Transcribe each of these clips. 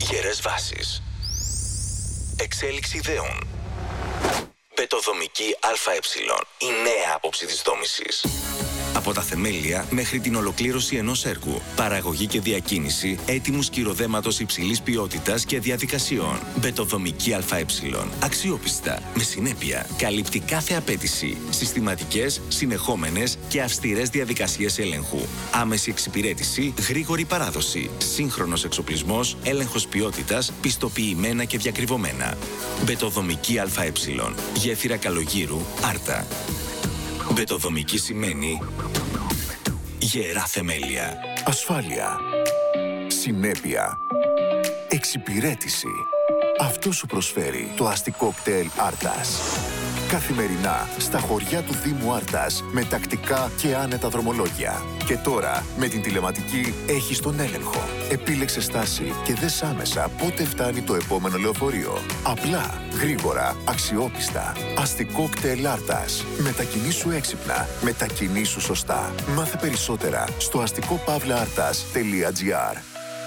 Γερές βάσεις. Εξέλιξη ιδεών. Μπετοδομική ΑΕ. Η νέα άποψη της δόμησης. Από τα θεμέλια μέχρι την ολοκλήρωση ενός έργου. Παραγωγή και διακίνηση έτοιμου σκυροδέματος υψηλής ποιότητας και διαδικασιών. Μπετοδομική ΑΕ. Αξιόπιστα, με συνέπεια. Καλύπτει κάθε απέτηση. Συστηματικές, συνεχόμενες και αυστηρές διαδικασίες έλεγχου. Άμεση εξυπηρέτηση, γρήγορη παράδοση. Σύγχρονος εξοπλισμός, έλεγχος ποιότητας, πιστοποιημένα και διακριβωμένα. Μπετοδομική ΑΕ. Γέφυρα Καλογύρου, Άρτα. Μπετοδομική σημαίνει γερά θεμέλια. Ασφάλεια. Συνέπεια. Εξυπηρέτηση. Αυτό σου προσφέρει το αστικό κτέλ Άρτας. Καθημερινά στα χωριά του Δήμου Άρτας με τακτικά και άνετα δρομολόγια. Και τώρα με την τηλεματική έχεις τον έλεγχο. Επίλεξε στάση και δες άμεσα πότε φτάνει το επόμενο λεωφορείο. Απλά, γρήγορα, αξιόπιστα. Αστικό κτέλ Άρτας. Μετακινήσου έξυπνα. Μετακινήσου σωστά. Μάθε περισσότερα στο αστικοπαύλαartas.gr.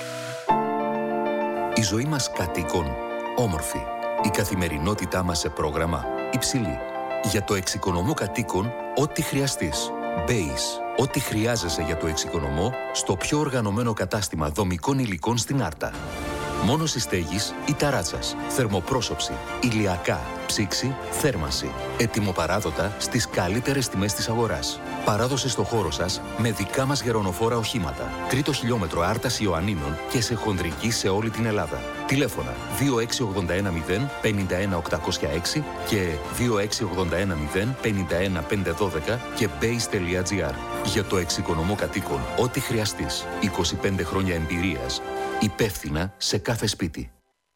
Η ζωή μας κατοίκων όμορφη. Η καθημερινότητά μας σε πρόγραμμα υψηλή. Για το εξοικονομό κατοίκων, ό,τι χρειαστείς. Base. Ό,τι χρειάζεσαι για το εξοικονομό στο πιο οργανωμένο κατάστημα δομικών υλικών στην Άρτα. Μόνος στέγης ή ταράτσας, θερμοπρόσωψη, ηλιακά, ψήξη, θέρμανση. Ετοιμοπαράδοτα στις καλύτερες τιμές της αγοράς. Παράδοση στο χώρο σας με δικά μας γερονοφόρα οχήματα. 3ο χιλιόμετρο Άρτας Ιωαννίνων και σε χονδρική σε όλη την Ελλάδα. Τηλέφωνα 26810 51806 και 26810 51512 και base.gr. Για το εξοικονομό κατοίκων, ό,τι χρειαστείς. 25 χρόνια εμπειρίας. Υπεύθυνα σε κάθε σπίτι.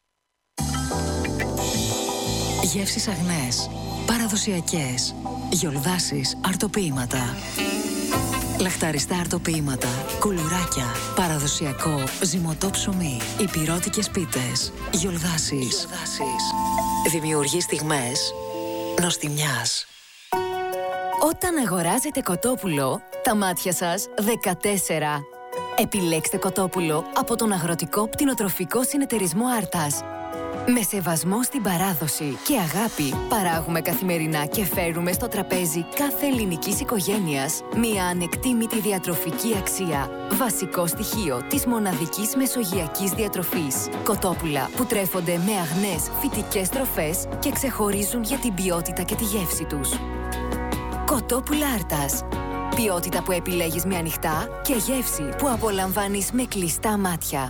Γεύσεις αγνές, παραδοσιακές, γιολδάσεις, αρτοποίηματα. Λαχταριστά αρτοποίηματα, κουλουράκια, παραδοσιακό, ζυμωτό ψωμί, υπηρώτικες πίτες, γιολδάσεις. Δημιουργεί στιγμές νοστιμιάς. Όταν αγοράζετε κοτόπουλο, τα μάτια σας 14. Επιλέξτε κοτόπουλο από τον Αγροτικό Πτηνοτροφικό Συνεταιρισμό Άρτας. Με σεβασμό στην παράδοση και αγάπη παράγουμε καθημερινά και φέρουμε στο τραπέζι κάθε ελληνικής οικογένειας μια ανεκτήμητη διατροφική αξία. Βασικό στοιχείο της μοναδικής μεσογειακής διατροφής. Κοτόπουλα που τρέφονται με αγνές φυτικές τροφές και ξεχωρίζουν για την ποιότητα και τη γεύση τους. Κοτόπουλα Άρτας. Ποιότητα που επιλέγεις με ανοιχτά και γεύση που απολαμβάνεις με κλειστά μάτια.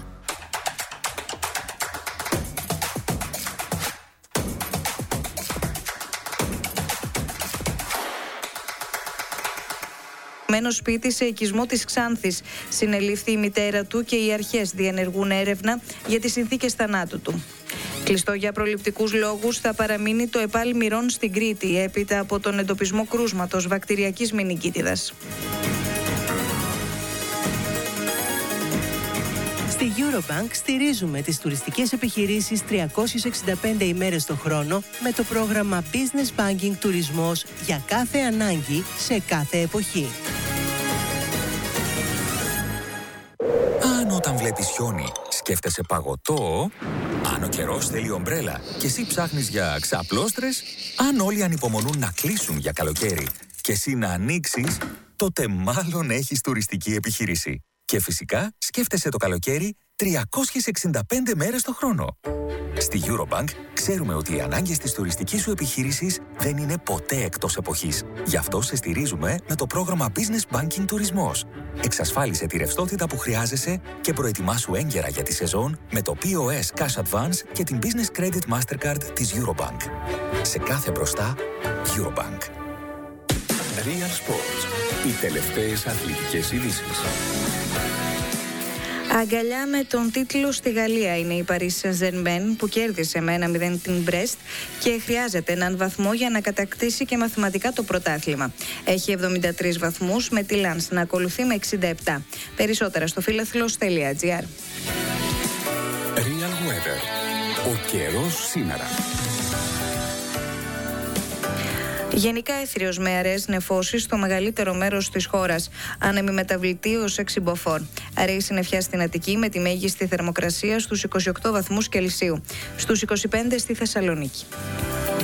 Μένο σπίτι σε οικισμό της Ξάνθης. Συνελήφθη η μητέρα του και οι αρχές διενεργούν έρευνα για τις συνθήκες θανάτου του. Κλειστό για προληπτικούς λόγους θα παραμείνει το ΕΠΑΛ Μυρών στην Κρήτη έπειτα από τον εντοπισμό κρούσματος βακτηριακής μηνικίτιδας. Στη Eurobank στηρίζουμε τις τουριστικές επιχειρήσεις 365 ημέρες το χρόνο με το πρόγραμμα Business Banking Τουρισμός για κάθε ανάγκη σε κάθε εποχή. Αν όταν βλέπεις χιόνι σκέφτεσαι παγωτό, αν ο καιρός θέλει ομπρέλα και εσύ ψάχνεις για ξαπλώστρες, αν όλοι ανυπομονούν να κλείσουν για καλοκαίρι και εσύ να ανοίξεις, τότε μάλλον έχεις τουριστική επιχείρηση. Και φυσικά σκέφτεσαι το καλοκαίρι 365 μέρες το χρόνο. Στη Eurobank ξέρουμε ότι οι ανάγκες της τουριστικής σου επιχείρησης δεν είναι ποτέ εκτός εποχής. Γι' αυτό σε στηρίζουμε με το πρόγραμμα Business Banking Τουρισμός. Εξασφάλισε τη ρευστότητα που χρειάζεσαι και προετοιμάσου έγκαιρα για τη σεζόν με το POS Cash Advance και την Business Credit Mastercard της Eurobank. Σε κάθε μπροστά, Eurobank. Real Sports. Οι τελευταίες αθλητικές ειδήσεις. Αγκαλιά με τον τίτλο στη Γαλλία είναι η Paris Saint-Germain που κέρδισε με 1-0 την Brest και χρειάζεται έναν βαθμό για να κατακτήσει και μαθηματικά το πρωτάθλημα. Έχει 73 βαθμούς με τη Lens να ακολουθεί με 67. Περισσότερα στο φιλαθλος.gr. Real Weather. Ο καιρός σήμερα. Γενικά έθριος με αραιές νεφώσεις στο μεγαλύτερο μέρος της χώρας. Άνεμη μεταβλητή ως 6 μποφόρ. Αραιή συννεφιά στην Αττική με τη μέγιστη θερμοκρασία στους 28 βαθμούς Κελσίου. Στους 25 στη Θεσσαλονίκη.